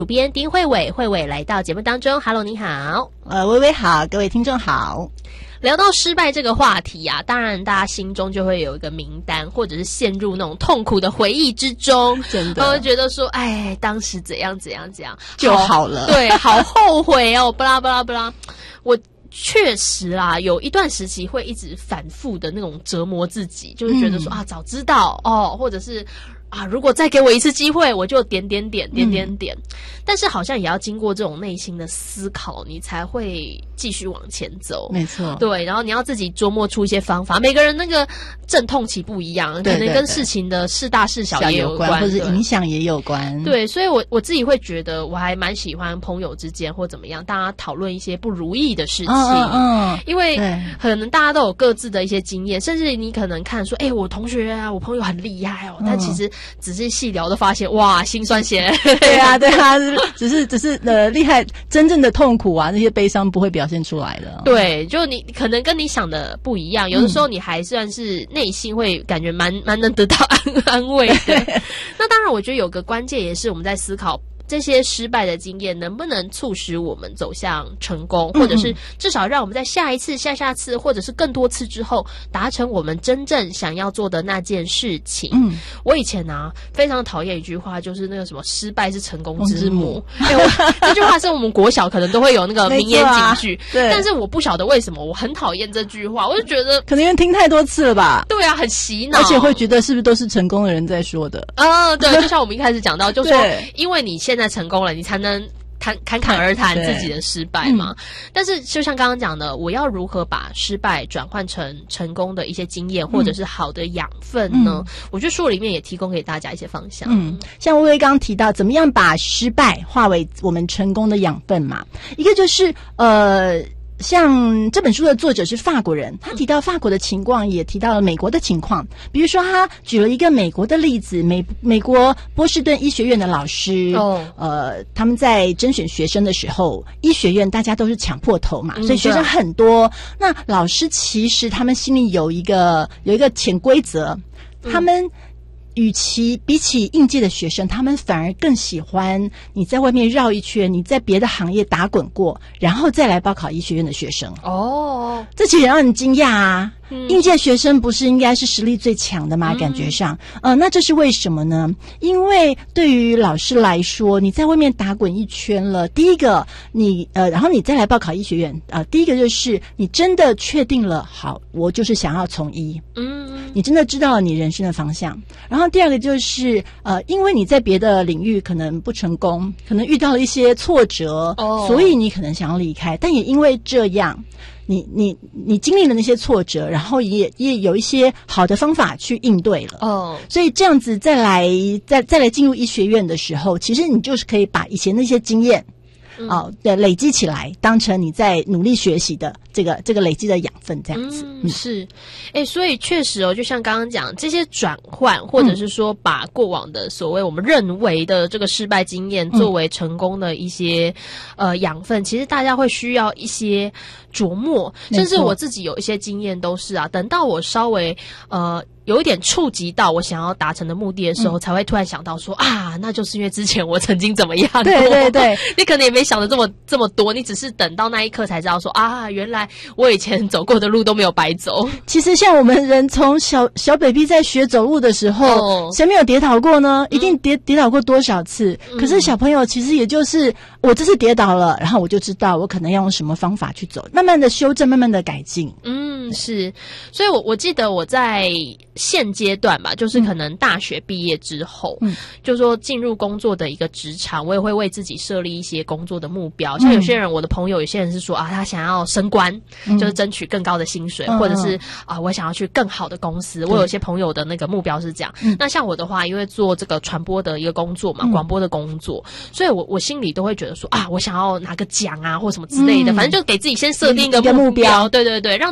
主编丁慧伟，慧伟来到节目当中 ，Hello， 你好， 微微好，各位听众好。 聊到失败这个话题啊，当然大家心中就会有一个名单，或者是陷入那种痛苦的回忆之中， 真的， 会觉得说，哎，当时怎样就好了， 对，好后悔哦，巴拉巴拉巴拉。我确实啦，有一段时期会一直反复的那种折磨自己，就是觉得说啊，早知道哦，或者是。啊，如果再给我一次机会，我就点。但是好像也要经过这种内心的思考，你才会继续往前走。 没错， 对，然后你要自己琢磨出一些方法。每个人那个阵痛期不一样，可能跟事情的是大是小也有关， 或者影响也有关。 对，所以我自己会觉得，我还蛮喜欢朋友之间或怎么样，大家讨论一些不如意的事情。因为可能大家都有各自的一些经验，甚至你可能看说，我同学啊，我朋友很厉害哦，但其实仔细细聊都发现，哇，心酸血泪。 对啊，只是厉害，真正的痛苦啊，那些悲伤不会表现出来的。 对，就你可能跟你想的不一样，有的时候你还算是内心会感觉蛮能得到安慰的。那当然，我觉得有个关键也是我们在思考。这些失败的经验能不能促使我们走向成功，或者是至少让我们在下一次、下次，或者是更多次之后，达成我们真正想要做的那件事情。我以前啊非常讨厌一句话，就是那个什么“失败是成功之母”。这句话是我们国小可能都会有那个名言警句，对。但是我不晓得为什么我很讨厌这句话，我就觉得可能因为听太多次了吧。 对啊，很洗脑， 而且会觉得是不是都是成功的人在说的啊？对，就像我们一开始讲到，就说因为你现在成功了，你才能侃而谈自己的失败嘛。但是就像刚刚讲的，我要如何把失败转换成成功的一些经验，或者是好的养分呢？我觉得书里面也提供给大家一些方向。 像薇薇刚刚提到，怎么样把失败化为我们成功的养分嘛？一个就是像这本书的作者是法国人，他提到法国的情况，也提到了美国的情况。比如说，他举了一个美国的例子，美国波士顿医学院的老师，他们在甄选学生的时候，医学院大家都是抢破头嘛，所以学生很多。那老师其实他们心里有一个潜规则，他们比起应届的学生，他们反而更喜欢你在外面绕一圈，你在别的行业打滚过，然后再来报考医学院的学生。这其实让人惊讶啊！应届学生不是应该是实力最强的吗？感觉上，那这是为什么呢？因为对于老师来说，你在外面打滚一圈了，第一个然后你再来报考医学院，第一个就是你真的确定了，好，我就是想要从医，你真的知道了你人生的方向。然后第二个就是因为你在别的领域可能不成功，可能遇到了一些挫折，所以你可能想要离开，但也因为这样。你经历了那些挫折，然后也有一些好的方法去应对了。所以这样子再来进入医学院的时候，其实你就是可以把以前那些经验累积起来，当成你在努力学习的这个累积的养分，这样子。 是，所以确实就像刚刚讲，这些转换，或者是说把过往的所谓我们认为的这个失败经验，作为成功的一些养分，其实大家会需要一些琢磨，甚至我自己有一些经验都是等到我稍微有一点触及到我想要达成的目的的时候，才会突然想到说那就是因为之前我曾经怎么样过。 对， 你可能也没想的这么多，你只是等到那一刻才知道说原来我以前走过的路都没有白走。 其实像我们人从小 baby 在学走路的时候，谁没有跌倒过呢？一定跌倒过多少次？可是小朋友其实也就是我这次跌倒了，然后我就知道我可能要用什么方法去走，慢慢的修正，慢慢的改进。 是，所以我记得我在现阶段吧，就是可能大学毕业之后，就说进入工作的一个职场，我也会为自己设立一些工作的目标。像有些人，我的朋友有些人是说他想要升官，就是争取更高的薪水，或者是我想要去更好的公司。我有些朋友的那个目标是这样。那像我的话，因为做这个传播的一个工作嘛，广播的工作，所以我心里都会觉得说我想要拿个奖或什么之类的，反正就给自己先设定一个目标。对，让自己在工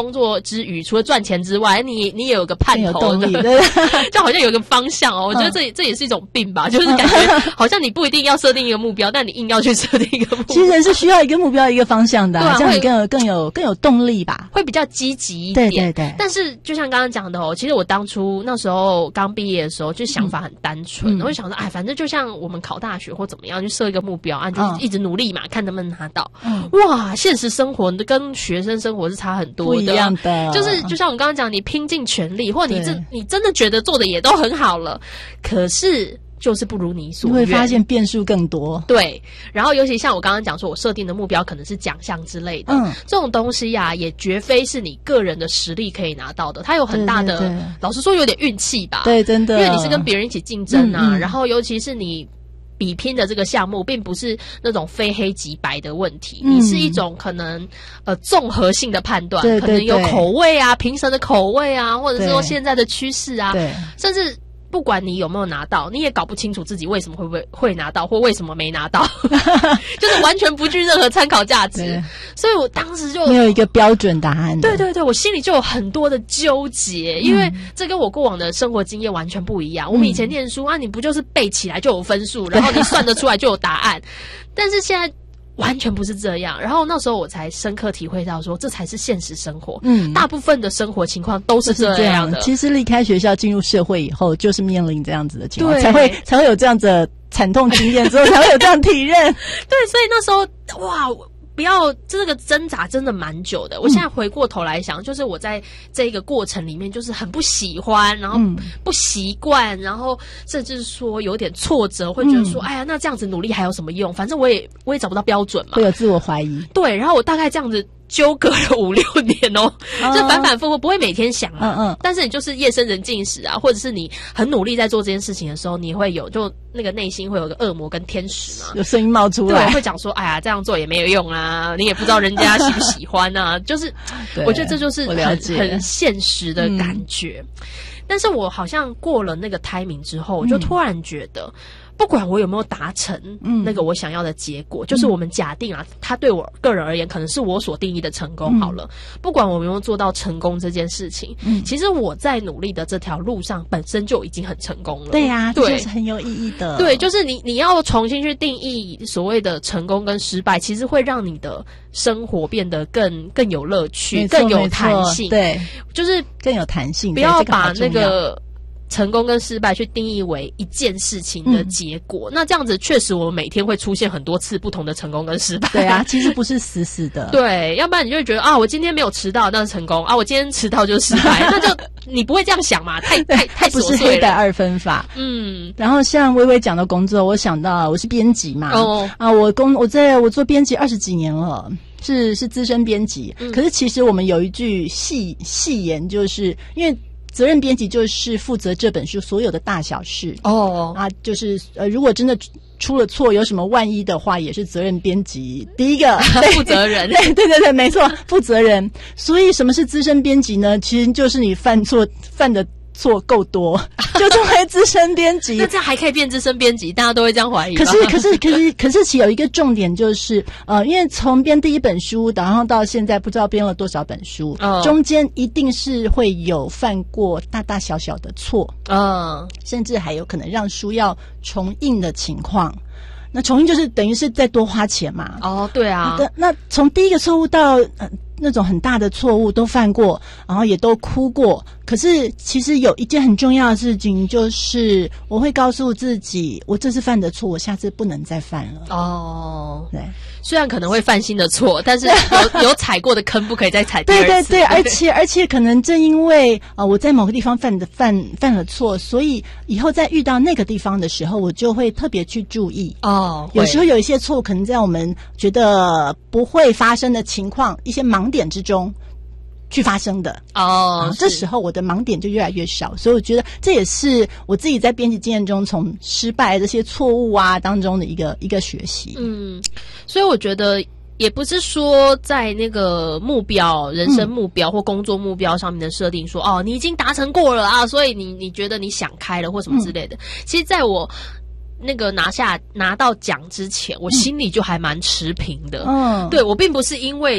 工作之余，除了赚钱之外，你也有个盼头， 有动力，对， 就好像有个方向哦。我觉得这也是一种病吧，就是感觉好像你不一定要设定一个目标，但你硬要去设定一个目标。 其实人是需要一个目标一个方向的，这样你更有动力吧， 会比较积极一点。 对对对。 但是就像刚刚讲的哦，其实我当初那时候刚毕业的时候，就想法很单纯，我就想说，哎，反正就像我们考大学或怎么样，就设一个目标啊，就一直努力嘛，看能不能拿到。哇，现实生活跟学生生活是差很多的， 不一样的。 就是就像我刚刚讲，你拼尽全力，或者你真的觉得做的也都很好了，可是就是不如你所愿， 你会发现变数更多。 对，然后尤其像我刚刚讲说，我设定的目标可能是奖项之类的，这种东西啊，也绝非是你个人的实力可以拿到的，它有很大的，对对对，老实说有点运气吧。 对，真的， 因为你是跟别人一起竞争啊，然后尤其是你比拼的这个项目，并不是那种非黑即白的问题，你是一种可能综合性的判断， 对对对， 可能有口味啊，评审的口味啊，或者是说现在的趋势啊，对，甚至不管你有没有拿到，你也搞不清楚自己为什么会拿到，或为什么没拿到，就是完全不具任何参考价值。所以我当时就没有一个标准答案。 对对对，我心里就有很多的纠结，因为这跟我过往的生活经验完全不一样。我们以前念书啊，你不就是背起来就有分数，然后你算得出来就有答案，但是现在完全不是这样。然后那时候我才深刻体会到说，这才是现实生活。大部分的生活情况都是这样的。 其实离开学校进入社会以后，就是面临这样子的情况，才会有这样子的惨痛经验之后，才会有这样体认。 对，所以那时候哇，不要这个挣扎真的蛮久的。我现在回过头来想，就是我在这个过程里面，就是很不喜欢，然后不习惯，然后甚至说有点挫折，会觉得说，哎呀，那这样子努力还有什么用？反正我也找不到标准嘛， 会有自我怀疑。 对，然后我大概这样子纠葛了5-6年哦，就反反复复，不会每天想啊，但是你就是夜深人静时啊，或者是你很努力在做这件事情的时候，你会有就那个内心会有个恶魔跟天使嘛， 有声音冒出来， 对，会讲说，哎呀，这样做也没有用啊，你也不知道人家喜不喜欢啊，就是我觉得这就是很现实的感觉。但是我好像过了那个 timing 之后，我就突然觉得，不管我有没有达成那个我想要的结果，就是我们假定啊，它对我个人而言可能是我所定义的成功好了。不管我有没有做到成功这件事情，其实我在努力的这条路上本身就已经很成功了。 对啊，这就是很有意义的。 对，就是你要重新去定义所谓的成功跟失败，其实会让你的生活变得更有乐趣，更有弹性。 对， 就是更有弹性。 不要把那个成功跟失败去定义为一件事情的结果，那这样子确实我们每天会出现很多次不同的成功跟失败。 对啊，其实不是死的。 对，要不然你就会觉得啊，我今天没有迟到那是成功啊，我今天迟到就是失败，那就你不会这样想嘛？太不是黑白二分法。然后像微微讲的工作，我想到我是编辑嘛，我做编辑20几年了。是资深编辑，可是其实我们有一句戏言，就是因为责任编辑就是负责这本书所有的大小事就是如果真的出了错，有什么万一的话，也是责任编辑第一个负责人。 对，没错，负责人。所以什么是资深编辑呢？其实就是你犯的错够多，就成为资深编辑。 那这样还可以变资深编辑，大家都会这样怀疑。 可是其有一个重点就是，因为从编第一本书，然后到现在不知道编了多少本书，中间一定是会有犯过大大小小的错，甚至还有可能让书要重印的情况。那重印就是等于是再多花钱嘛。 对啊。 那从第一个错误到那种很大的错误都犯过，然后也都哭过。可是其实有一件很重要的事情，就是我会告诉自己，我这次犯的错，我下次不能再犯了。对。 虽然可能会犯新的错，但是有踩过的坑不可以再踩第二次。 对，而且可能正因为我在某个地方犯了错，所以以后在遇到那个地方的时候，我就会特别去注意。有时候有一些错可能在我们觉得不会发生的情况，一些盲点之中去发生的。这时候我的盲点就越来越少，所以我觉得这也是我自己在编辑经验中从失败这些错误当中的一个学习。 所以我觉得也不是说在那个目标、人生目标或工作目标上面的设定说你已经达成过了啊，所以你觉得你想开了或什么之类的。其实在我那个拿到奖之前，我心里就还蛮持平的。对，我并不是因为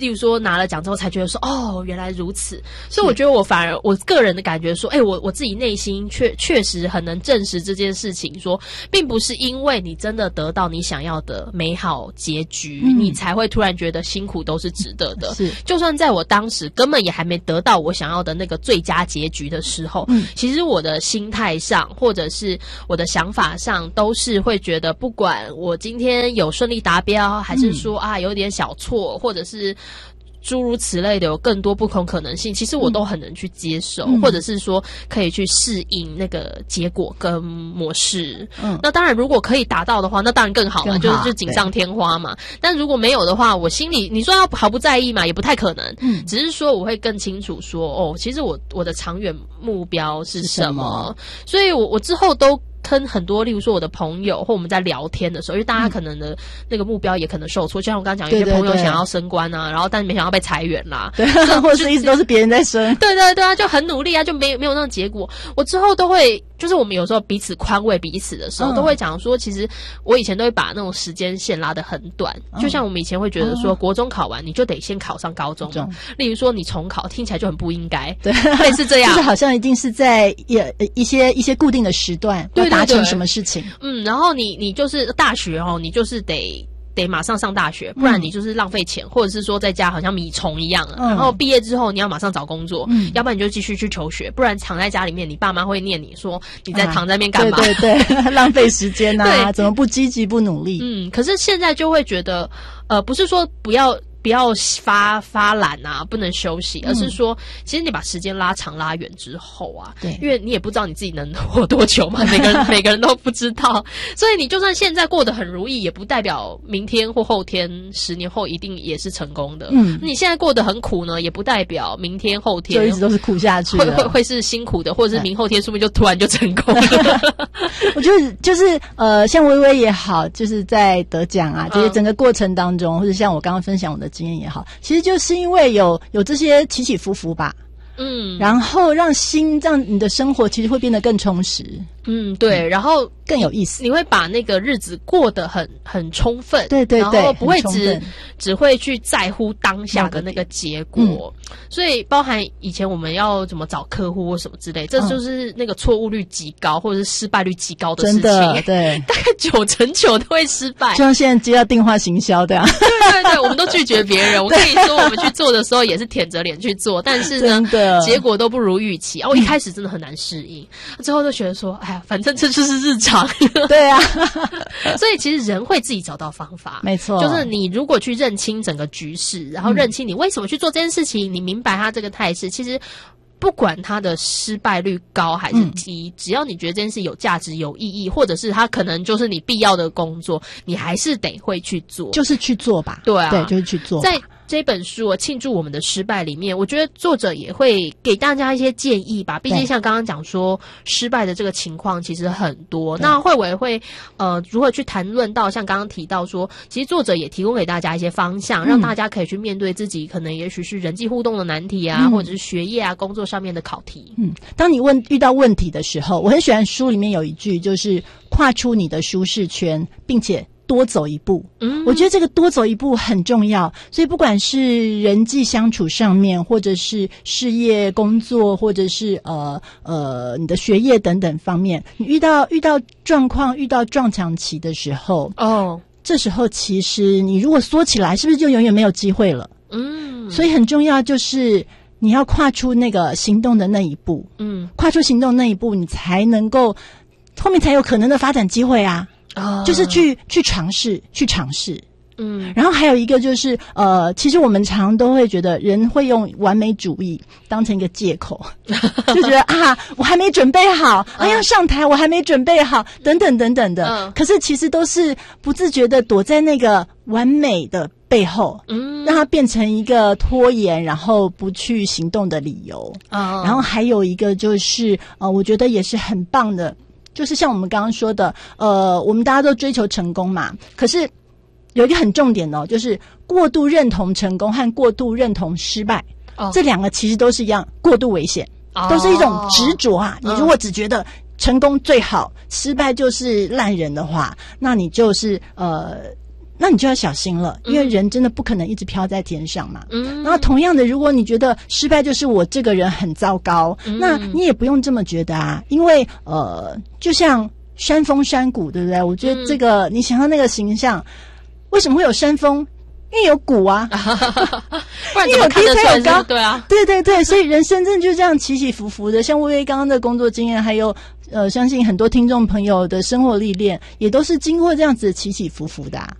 例如说拿了奖之后才觉得说哦原来如此，所以我觉得我反而我个人的感觉说我自己内心确实很能证实这件事情，说并不是因为你真的得到你想要的美好结局，你才会突然觉得辛苦都是值得的。 是， 就算在我当时根本也还没得到我想要的那个最佳结局的时候，其实我的心态上或者是我的想法上都是会觉得，不管我今天有顺利达标，还是说有点小错，或者是诸如此类的有更多不同可能性，其实我都很能去接受，或者是说可以去适应那个结果跟模式。那当然如果可以达到的话，那当然更好了，就锦上添花嘛。但如果没有的话，我心里你说要毫不在意嘛，也不太可能。只是说我会更清楚说其实我的长远目标是什么，所以我之后都跟很多例如说我的朋友或我们在聊天的时候，因为大家可能的那个目标也可能受挫，就像我刚刚讲，有些朋友想要升官啊，然后但没想到被裁员啦， 对，或者是一直都是别人在升， 对啊，就很努力啊，就没有那种结果。我之后都会，就是我们有时候彼此宽慰彼此的时候，都会讲说，其实我以前都会把那种时间线拉得很短，就像我们以前会觉得说，国中考完你就得先考上高中嘛，例如说你重考听起来就很不应该，对，类似这样， 就是好像一定是在一些固定的时段，对，达成什么事情， 然后你就是大学你就是得马上上大学，不然你就是浪费钱，或者是说在家好像迷虫一样然后毕业之后你要马上找工作，要不然你就继续去求学，不然躺在家里面你爸妈会念你说你在躺在那边干嘛， 对浪费时间啊怎么不积极不努力。 可是现在就会觉得不是说不要发懒啊，不能休息，而是说其实你把时间拉长拉远之后啊，对，因为你也不知道你自己能活多久嘛，每个人都不知道，所以你就算现在过得很如意，也不代表明天或后天10年后一定也是成功的。你现在过得很苦呢，也不代表明天后天就一直都是苦下去的， 会是辛苦的，或者是明后天说不定就突然就成功了。 我觉得就是像薇薇也好，就是在得奖啊这些整个过程当中，或者像我刚刚分享我的经验也好，其实就是因为有这些起起伏伏吧，然后让你的生活其实会变得更充实， 对，然后更有意思， 你会把那个日子过得很充分， 对， 然后不会只会去在乎当下的那个结果，所以包含以前我们要怎么找客户或什么之类，这就是那个错误率极高或者是失败率极高的事情， 真的，对， 大概9成9都会失败， 就像现在接到电话行销的对，我们都拒绝别人。我跟你说，我们去做的时候也是舔着脸去做，但是呢，结果都不如预期。我一开始真的很难适应，之后就觉得说，哎呀，反正这就是日常。 对啊， 所以其实人会自己找到方法， 没错。 就是你如果去认清整个局势，然后认清你为什么去做这件事情，你明白他这个态势，其实不管他的失败率高还是低，只要你觉得这件事有价值、有意义，或者是他可能就是你必要的工作，你还是得会去做， 就是去做吧。对啊，对，就是去做。 在这本书《庆祝我们的失败》里面，我觉得作者也会给大家一些建议吧。毕竟像刚刚讲说，失败的这个情况其实很多。那慧伟会如何去谈论到像刚刚提到说，其实作者也提供给大家一些方向，让大家可以去面对自己可能也许是人际互动的难题啊，或者是学业啊、工作上面的考题。 当你遇到问题的时候，我很喜欢书里面有一句，就是跨出你的舒适圈，并且多走一步。我觉得这个多走一步很重要，所以不管是人际相处上面，或者是事业工作，或者是你的学业等等方面，你遇到状况、遇到撞墙期的时候，这时候其实你如果缩起来，是不是就永远没有机会了？所以很重要就是你要跨出那个行动的那一步，跨出行动那一步，你才能够后面才有可能的发展机会啊。就是去尝试。然后还有一个就是其实我们常都会觉得人会用完美主义当成一个借口，就觉得我还没准备好，要上台我还没准备好，等等等等的。可是其实都是不自觉的躲在那个完美的背后，让它变成一个拖延，然后不去行动的理由。然后还有一个就是我觉得也是很棒的。就是像我们刚刚说的，我们大家都追求成功嘛，可是有一个很重点就是过度认同成功和过度认同失败，这两个其实都是一样，过度危险，都是一种执着啊。你如果只觉得成功最好，失败就是烂人的话，那你就是那你就要小心了，因为人真的不可能一直飘在天上嘛。 嗯， 然后同样的，如果你觉得失败就是我这个人很糟糕，那你也不用这么觉得啊，因为就像山峰山谷，对不对？我觉得这个你想象那个形象，为什么会有山峰？因为有谷啊， 不然怎么看得出来是高？对啊， 对对对，所以人生真的就这样起起伏伏的。像薇薇刚刚的工作经验，还有相信很多听众朋友的生活历练，也都是经过这样子起起伏伏的啊。